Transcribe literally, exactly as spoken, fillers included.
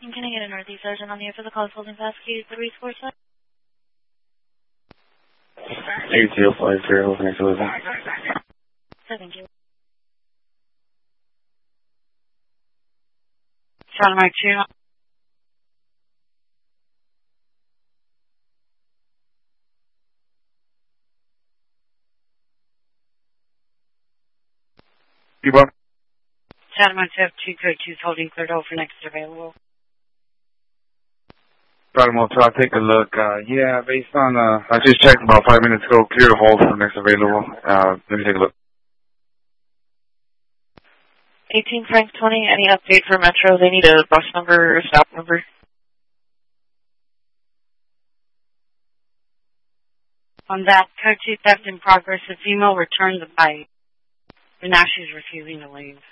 And can I get a Northeast Sergeant on the air for the call holding fast key the resource line? eight zero five zero, next eleven. So thank you. Charlie Mike two. You up? Charlie Mike two, two code two is holding cleared over for next available. Charlie Mike two, I'll take a look. Uh, yeah, based on, uh, I just checked about five minutes ago, clear to hold for next available. Uh, let me take a look. eighteen Frank twenty, any update for Metro? They need a bus number or stop number. On that, code two theft in progress. The female returned the bite, but now she's refusing to leave.